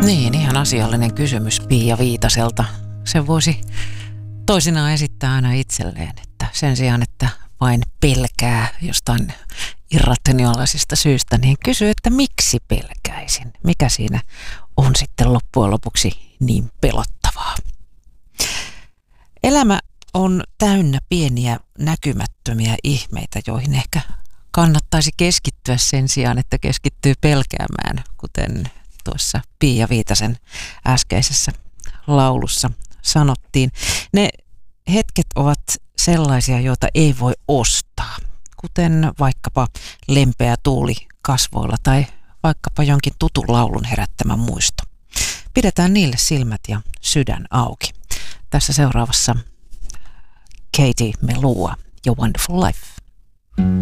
Niin, ihan asiallinen kysymys Pia Viitaselta. Sen voisi toisinaan esittää aina itselleen, että sen sijaan, että vain pelkää jostain irrationaalisista syystä, niin kysyy, että miksi pelkäisin? Mikä siinä on sitten loppujen lopuksi niin pelottavaa? Elämä on täynnä pieniä näkymättömiä ihmeitä, joihin ehkä kannattaisi keskittyä sen sijaan, että keskittyy pelkäämään, kuten tuossa Pia Viitasen äskeisessä laulussa sanottiin. Ne hetket ovat sellaisia, joita ei voi ostaa, kuten vaikkapa lempeä tuuli kasvoilla tai vaikkapa jonkin tutun laulun herättämä muisto. Pidetään niille silmät ja sydän auki. Tässä seuraavassa Katie Melua, Your Wonderful Life.